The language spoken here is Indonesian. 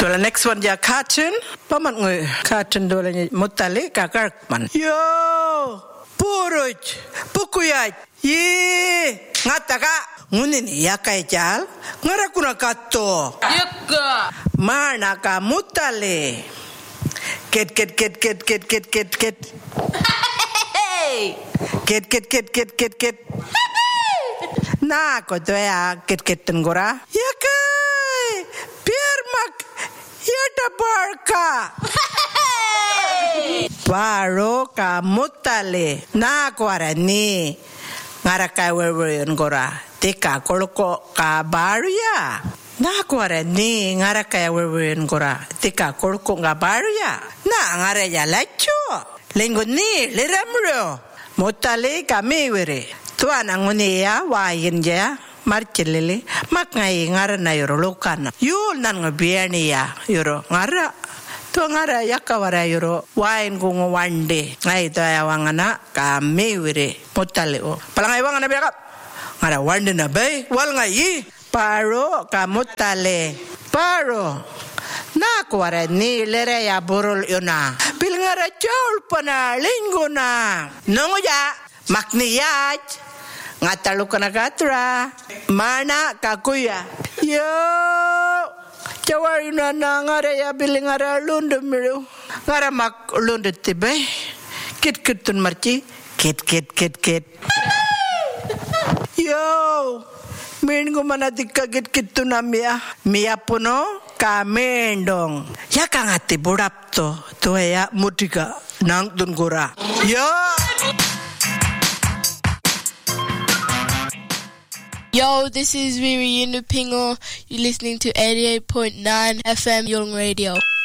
Dola next one ja cartoon. Paman ngoy cartoon dola ni mutale kakak man. Yo, puruj, pukuyaj. Ye, ngataka. Ngunin yakai jal. Ngarakuna kato. Yaka. Mana ka mutale. Ket. Ket. Na ko to ya ket tenggora. Yakai. Biar mak yata barka. Paro ka mutale. Na ko arani. Ngarakai wewe ngora. Tika koloko ka baru ya. Na ko arani ngarakai wewe ngora. Tika koloko nga baru ya. Na ngare ya lacho. Lengo ni liramro. Mutale ka mewere. Tuana ngone ya wayin ja. Marchelele makngai ngara na yoro lokana. Yul nan ngabiani ya yoro ngara. Tu ngara yakawara yoro wain gungo wande. Ngai to ya wangana ka mewere mutale o. Palangai wangana biaka. Ngara wande na bay wal ngai paro ka mutale. Paro na kuara ni lere ya burul yona. Bil ngara chol pana lingona. Nongo ya makniyaj. Ngatalu kana katra mana kakuya yo jawari na ngare ya biling ngara lunde miru ngara mak lunde tibe kit tun marci kit yo minggu mana dikka kit tun amia mia puno kamendong ya kangati budap to ya mudiga nang tun gora yo. Yo, this is Riri Yunupingo. You're listening to 88.9 FM Young Radio.